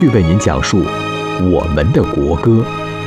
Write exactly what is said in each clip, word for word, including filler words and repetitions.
为您讲述我们的国歌。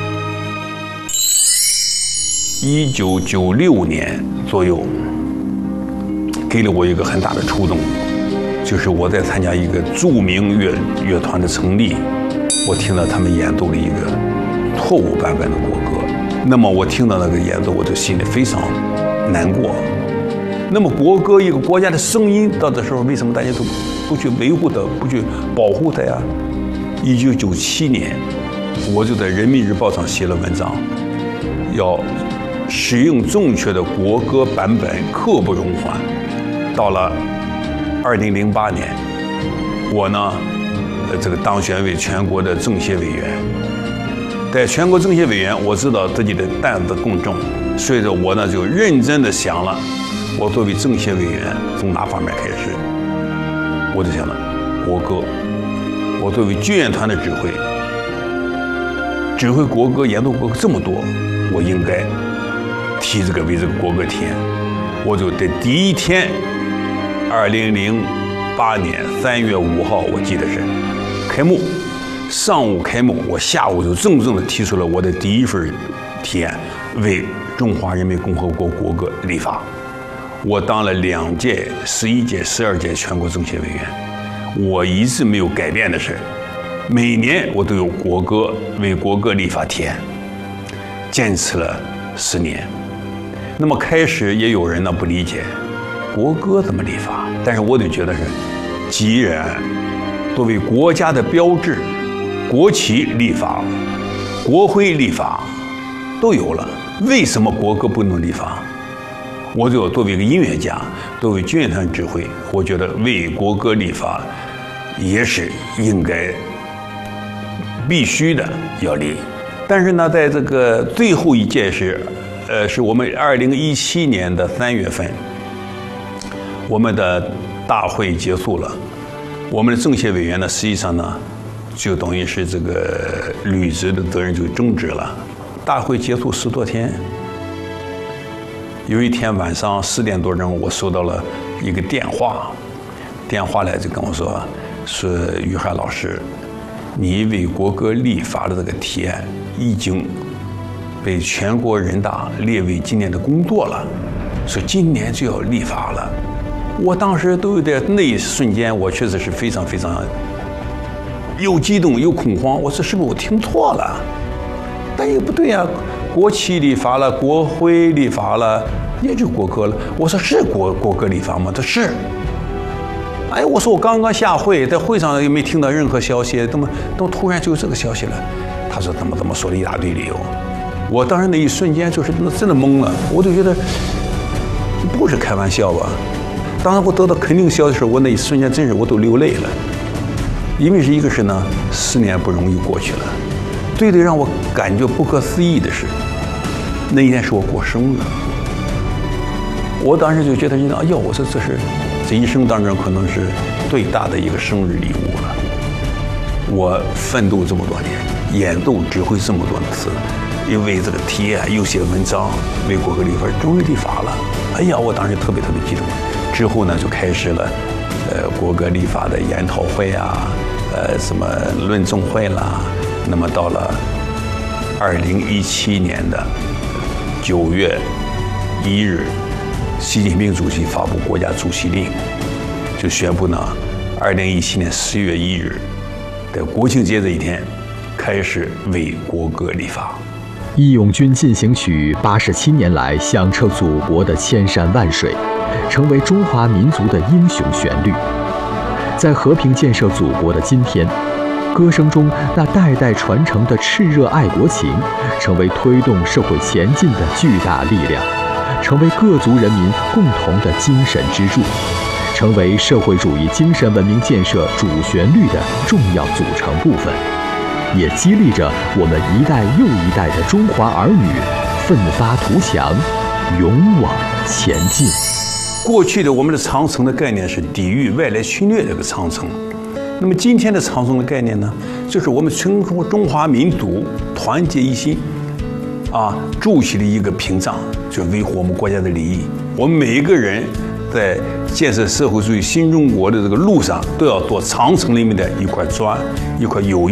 一九九六年左右，给了我一个很大的触动，就是我在参加一个著名乐乐团的成立，我听到他们演奏了一个错误版本的国歌。那么我听到那个演奏，我就心里非常难过。那么国歌一个国家的声音，到这时候为什么大家都不去维护它，不去保护它呀？一九九七年，我就在《人民日报》上写了文章，要使用正确的国歌版本，刻不容缓。到了二零零八年，我呢，呃，这个当选为全国的政协委员。在全国政协委员，我知道自己的担子更重，所以说我呢就认真的想了，我作为政协委员从哪方面开始？我就想了国歌。我作为军乐团的指挥，指挥国歌、演奏国歌这么多，我应该提这个为这个国歌天。我就在第一天，二零零八年三月五号，我记得是开幕，上午开幕，我下午就郑重地提出了我的第一份提案，为中华人民共和国国歌立法。我当了两届、十一届、十二届全国政协委员。我一直没有改变的是，每年我都有国歌为国歌立法提案，坚持了十年。那么开始也有人呢不理解，国歌怎么立法？但是我得觉得是，既然作为国家的标志，国旗立法、国徽立法都有了，为什么国歌不能立法？我就作为一个音乐家，作为军乐团指挥，我觉得为国歌立法也是应该必须的要立。但是呢，在这个最后一届是，呃，是我们二零一七年的三月份，我们的大会结束了，我们的政协委员呢，实际上呢，就等于是这个履职的责任就终止了。大会结束十多天。有一天晚上十点多钟，我收到了一个电话，电话来就跟我说，说于海老师，你为国歌立法的这个提案已经被全国人大列为今年的工作了，说今年就要立法了。我当时都有点，那一瞬间我确实是非常非常又激动又恐慌，我说是不是我听错了？但又不对呀、啊。国旗立法了，国徽立法了，也就国歌了。我说是国国歌立法吗？他是。哎，我说我刚刚下会，在会上也没听到任何消息，怎么怎么突然就有这个消息了？他说怎么怎么说了一大堆理由。我当时那一瞬间就是真的懵了，我就觉得不是开玩笑吧。当时我得到肯定消息的时候，我那一瞬间真是我都流泪了，因为是一个是呢，十年不容易过去了。最最让我感觉不可思议的是，那一天是我过生日，我当时就觉得，哎呦，我说这是这一生当中可能是最大的一个生日礼物了。我奋斗这么多年，演奏指挥这么多次，又为这个提案又写文章，为国歌立法，终于立法了。哎呀，我当时特别特别激动。之后呢，就开始了，呃，国歌立法的研讨会啊，呃，什么论证会啦。那么到了二零一七年的九月一日，习近平主席发布国家主席令，就宣布呢，二零一七年十月一日的国庆节这一天，开始为国歌立法。 《义勇军进行曲》八十七年来响彻祖国的千山万水，成为中华民族的英雄旋律。在和平建设祖国的今天，歌声中那代代传承的炽热爱国情，成为推动社会前进的巨大力量，成为各族人民共同的精神支柱，成为社会主义精神文明建设主旋律的重要组成部分，也激励着我们一代又一代的中华儿女奋发图强，勇往前进。 过去的我们的长城的概念是抵御外来侵略这个长城。那么今天的长城的概念呢，就是我们全国中华民族团结一心，啊，筑起了一个屏障，就维护我们国家的利益。我们每一个人在建设社会主义新中国的这个路上，都要做长城里面的一块砖，一块有